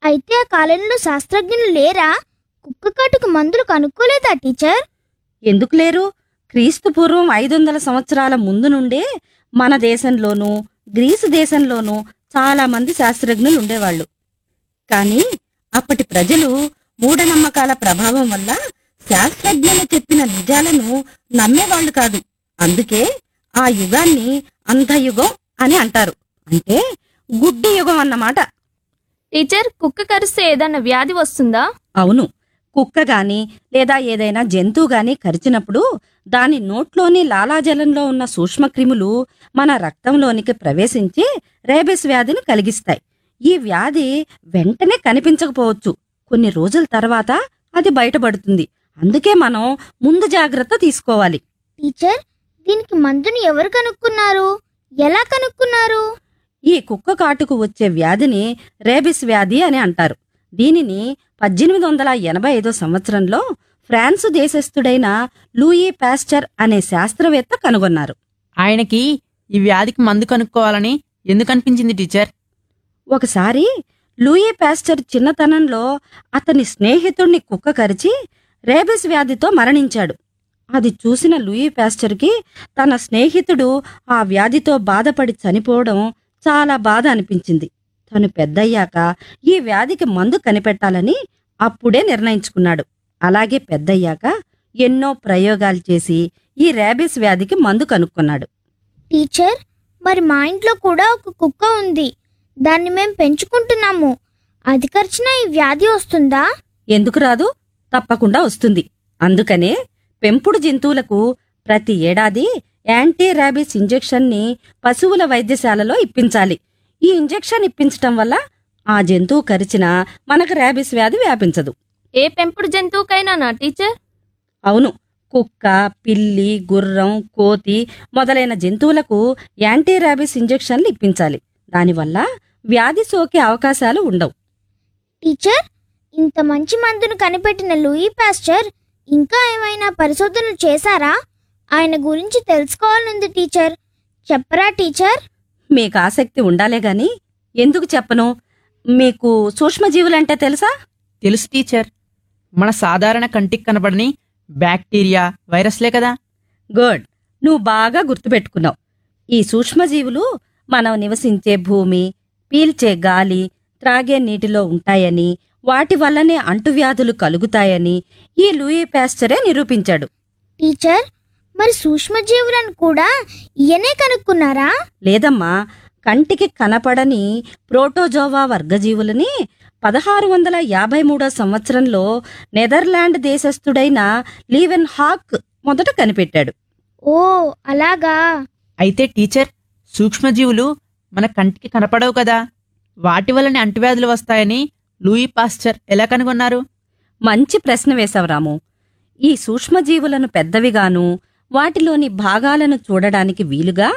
అయితే ఆ కాలంలో శాస్త్రజ్ఞులు లేరా? కుక్క కాటుకు మందులు కనుక్కోలేదా టీచర్? ఎందుకు లేరు? క్రీస్తు పూర్వం 500 సంవత్సరాల ముందు నుండే మన దేశంలోనూ గ్రీసు దేశంలోనూ చాలామంది శాస్త్రజ్ఞులు ఉండేవాళ్ళు. కానీ అప్పటి ప్రజలు మూఢనమ్మకాల ప్రభావం వల్ల శాస్త్రజ్ఞులు చెప్పిన నిజాలను నమ్మేవాళ్లు కాదు. అందుకే ఆ యుగాన్ని అంధయుగం అని అంటారు. అంటే గుడ్డి యుగం అన్నమాట. టీచర్, కుక్క కరిస్తే ఏదన్నా వ్యాధి వస్తుందా? అవును, కుక్క గాని లేదా ఏదైనా జంతువు గాని కరిచినప్పుడు దాని నోట్లోని లాలాజలంలో ఉన్న సూక్ష్మక్రిములు మన రక్తంలోనికి ప్రవేశించి రేబిస్ వ్యాధిని కలిగిస్తాయి. ఈ వ్యాధి వెంటనే కనిపించకపోవచ్చు, కొన్ని రోజుల తర్వాత అది బయటపడుతుంది. అందుకే మనం ముందు జాగ్రత్త తీసుకోవాలి. టీచర్, దీనికి మందుని ఎవరు కనుక్కున్నారు? ఎలా కనుక్కున్నారు? ఈ కుక్క కాటుకు వచ్చే వ్యాధిని రేబిస్ వ్యాధి అని అంటారు. దీనిని 1885 సంవత్సరంలో ఫ్రాన్సు దేశస్థుడైన లూయి పాస్చర్ అనే శాస్త్రవేత్త కనుగొన్నారు. ఆయనకి ఈ వ్యాధికి మందు కనుక్కోవాలని ఎందుకు అనిపించింది టీచర్? ఒకసారి లూయి పాస్చర్ చిన్నతనంలో అతని స్నేహితుణ్ణి కుక్క కరిచి రేబిస్ వ్యాధితో మరణించాడు. అది చూసిన లూయి పాస్చర్కి తన స్నేహితుడు ఆ వ్యాధితో బాధపడి చనిపోవడం చాలా బాధ అనిపించింది. తను పెద్దయ్యాక ఈ వ్యాధికి మందు కనిపెట్టాలని అప్పుడే నిర్ణయించుకున్నాడు. అలాగే పెద్దయ్యాక ఎన్నో ప్రయోగాలు చేసి ఈ రేబిస్ వ్యాధికి మందు కనుక్కున్నాడు. టీచర్, మరి మా ఇంట్లో కూడా ఒక కుక్క ఉంది. దాన్ని మేం పెంచుకుంటున్నాము. అది కరిచినా ఈ వ్యాధి వస్తుందా? ఎందుకు రాదు? తప్పకుండా వస్తుంది. అందుకనే పెంపుడు జంతువులకు ప్రతి ఏడాది యాంటీ ర్యాబిస్ ఇంజెక్షన్ని పశువుల వైద్యశాలలో ఇప్పించాలి. ఈ ఇంజెక్షన్ ఇప్పించటం వల్ల ఆ జంతువు కరిచినా మనకు ర్యాబిస్ వ్యాధి వ్యాపించదు. ఏ పెంపుడు జంతువుకైనానా టీచర్? అవును, కుక్క, పిల్లి, గుర్రం, కోతి మొదలైన జంతువులకు యాంటీ ర్యాబిస్ ఇంజెక్షన్లు ఇప్పించాలి. దానివల్ల వ్యాధి సోకే అవకాశాలు ఉండవు. టీచర్, ఇంత మంచి మందును కనిపెట్టిన లూయి పాస్చర్ ఇంకా ఏమైనా పరిశోధనలు చేశారా? ఆయన గురించి తెలుసుకోవాలనుంది టీచర్. చెప్పరా టీచర్? మీకు ఆసక్తి ఉండాలే గాని ఎందుకు చెప్పను. మీకు సూక్ష్మజీవులంటే తెలుసా? తెలుసు టీచర్. మన సాధారణ కంటికి కనబడని బ్యాక్టీరియా, వైరస్లే కదా. గుడ్, నువ్వు బాగా గుర్తుపెట్టుకున్నావు. ఈ సూక్ష్మజీవులు మనం నివసించే భూమి, పీల్చే గాలి, త్రాగే నీటిలో ఉంటాయని, వాటి వల్లనే అంటువ్యాధులు కలుగుతాయని ఈ లూయి పాస్చరే నిరూపించాడు. టీచర్, మరి సూక్ష్మజీవులను కూడా ఈయనే కనుక్కున్నారా? లేదమ్మా, కంటికి కనపడని ప్రోటోజోవా వర్గజీవులని 1653 సంవత్సరంలో నెదర్లాండ్ దేశస్థుడైన లీవెన్ హాక్ మొదట కనిపెట్టాడు. ఓ అలాగా. అయితే టీచర్, సూక్ష్మజీవులు మన కంటికి కనపడవు కదా, వాటి వల్లనే అంటువ్యాధులు వస్తాయని లూయి పాస్చర్ ఎలా కనుగొన్నారు? మంచి ప్రశ్న వేశావు రాము. ఈ సూక్ష్మజీవులను పెద్దవిగాను వాటిలోని భాగాలను చూడడానికి వీలుగా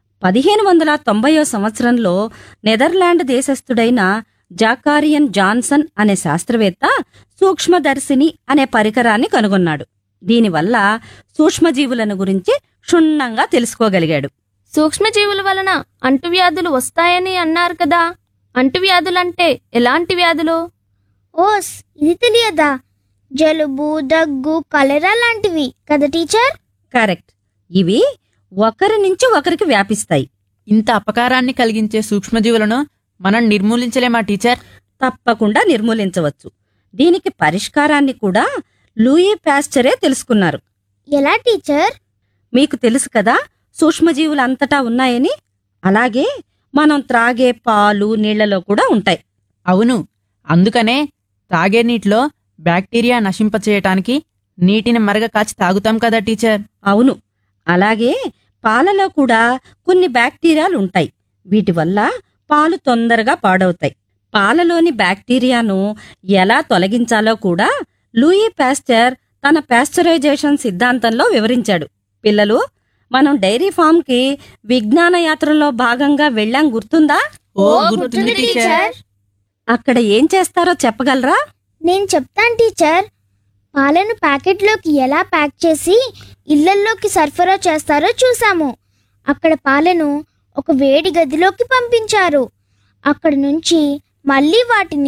1590 సంవత్సరంలో నెదర్లాండ్ దేశస్థుడైన జాకారియన్ జాన్సన్ అనే శాస్త్రవేత్త సూక్ష్మదర్శిని అనే పరికరాన్ని కనుగొన్నాడు. దీనివల్ల సూక్ష్మజీవులను గురించి క్షుణ్ణంగా తెలుసుకోగలిగాడు. సూక్ష్మజీవుల వలన అంటువ్యాధులు వస్తాయని అన్నారు కదా. అంటువ్యాధులంటే ఎలాంటి వ్యాధులు? ఓస్, ఇది తెలియదా? జలుబు, దగ్గు, కలరా లాంటివి కదా టీచర్? కరెక్ట్. ఇవి ఒకరి నుంచి ఒకరికి వ్యాపిస్తాయి. ఇంత అపకారాన్ని కలిగించే సూక్ష్మజీవులను మనం నిర్మూలించలేమా టీచర్? తప్పకుండా నిర్మూలించవచ్చు. దీనికి పరిష్కారాన్ని కూడా లూయి పాస్చరే తెలుసుకున్నారు. ఎలా టీచర్? మీకు తెలుసు కదా సూక్ష్మజీవులంతటా ఉన్నాయని. అలాగే మనం త్రాగే పాలు, నీళ్లలో కూడా ఉంటాయి. అవును, అందుకనే తాగే నీటిలో బ్యాక్టీరియా నశింపచేయటానికి నీటిని మరగ కాచి తాగుతాం కదా టీచర్. అవును, అలాగే పాలలో కూడా కొన్ని బ్యాక్టీరియాలు ఉంటాయి. వీటి వల్ల పాలు తొందరగా పాడవుతాయి. పాలలోని బ్యాక్టీరియాను ఎలా తొలగించాలో కూడా లూయి పాస్చర్ తన పాస్చరైజేషన్ సిద్ధాంతంలో వివరించాడు. పిల్లలు, మనం డైరీ ఫామ్కి విజ్ఞాన యాత్రలో భాగంగా వెళ్ళాం, గుర్తుందా? ఓ గుర్తుంది టీచర్. అక్కడ ఏం చేస్తారో చెప్పగలరా? నేను చెప్తాను టీచర్. పాలను ప్యాకెట్లోకి ఎలా ప్యాక్ చేసి ఇళ్లల్లోకి సరఫరా చేస్తారో చూసాము. అక్కడ పాలను ఒక వేడి గదిలోకి పంపించారు. అక్కడి నుంచి మళ్ళీ వాటిని